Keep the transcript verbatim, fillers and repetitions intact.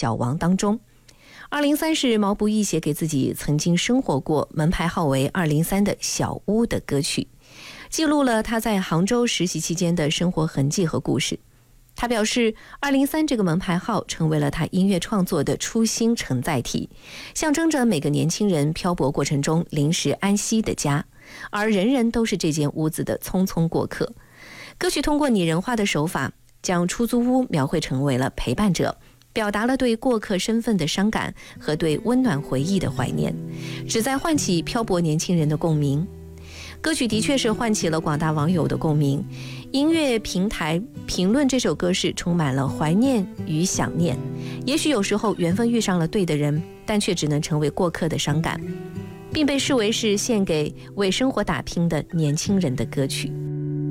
小王当中。二零三是毛不易写给自己曾经生活过，门牌号为二零三的小屋的歌曲，记录了他在杭州实习期间的生活痕迹和故事。他表示，二零三这个门牌号成为了他音乐创作的初心承载体，象征着每个年轻人漂泊过程中临时安息的家，而人人都是这间屋子的匆匆过客。歌曲通过拟人化的手法，将出租屋描绘成为了陪伴者，表达了对过客身份的伤感和对温暖回忆的怀念，旨在唤起漂泊年轻人的共鸣。歌曲的确是唤起了广大网友的共鸣，音乐平台评论这首歌是充满了怀念与想念。也许有时候缘分遇上了对的人，但却只能成为过客的伤感，并被视为是献给为生活打拼的年轻人的歌曲。